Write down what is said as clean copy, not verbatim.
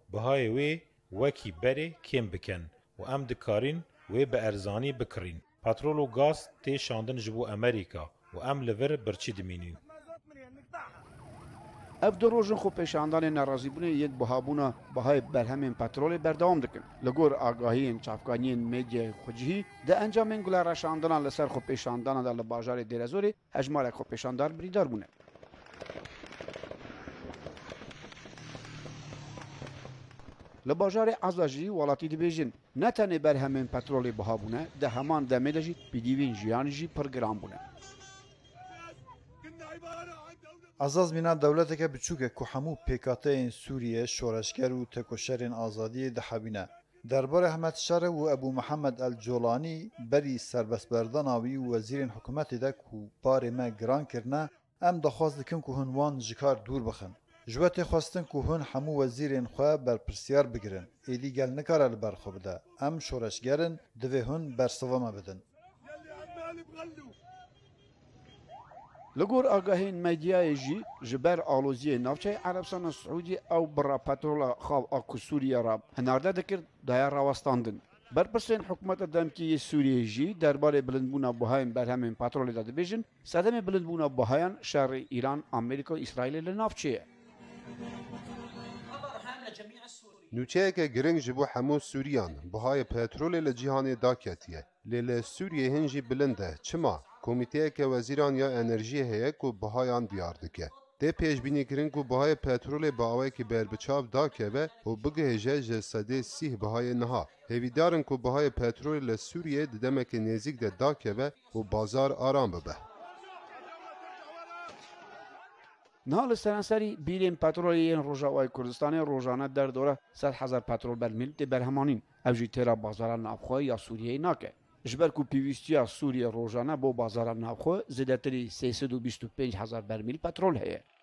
بهای وی وکی بره کم بکن و ام دکارین وی به ارزانی بکرین. پترول و گاز تی شاندن جبو امریکا و ام لور برچی دمینین. اف دو روژن خو پیشاندان ناراضی بونه یک بهابونه بهای برهم پترول بردوام دکن لگور آگاهی چافگانی میدیا خوجهی ده انجام گلا رشاندان لسر خو پیشاندان در بازار دیرزوری هجمال خو پیشاندار بریدار بونه لباجار ازاجی ولاتی دبیجن نتنه برهم پترول بهابونه ده همان دمه دجی بدیوین جیانجی پرگرام بونه عزاز مینا دولتك بچوك كو همو پیکاتین سوریه شورشگر و تکوشرین آزادی دحبینه. درباره احمد شر و ابو محمد الجولانی بری سربست برداناوی و وزیر حکومت ده کو بار ما گران کرنه ام دخواست دکن که هنوان جکار دور بخن. جوات خواستن که هن همو وزیرین خواه بر پرسیار بگیرن. ایدی گل نکاره لبر خوب ده. ام شورشگرن دوه هن بر سوام بدن. لگور آگاهین مدیای جی جبر آلوزی نافچه عربستان سعودی او برا پترول خواب آکو سوریه را هنارده دکر دایر راوستاندن. برپرسین حکومت دمکی سوریه جی درباره بلندبونا بهایم برهمین پترول داده بیجن صدم بلندبونا بهایان شهر ایران، امریکا و اسرائیل لنافچه. نوچه که گرنگ جبو همو سوریان بهای پترول لجیهان داکتیه لیل سوریه هنجی بلنده چما کمیته که وزیران یا انرژی هیه که بهایان دیار دکه ده پیش بینی کرن که بهای پترول با آوه که بربچاب داکه و بگه جه صده سیه بهای نها هیویدارن که بهای پترول لسوریه ددمک نزیک ده داکه و بازار آرام ببه. نهال سرانسری بیرین پترولی روجاوای کردستان روزانه در دوره 100,000 پترول برمیل ده برهمانین اوجی تیرا بازار نافخواه یا سوریه ناکه. جبر کو پیوستیا سوریه روزانه با بازار نافخواه زیادتری 325,000 برمیل پترول هست.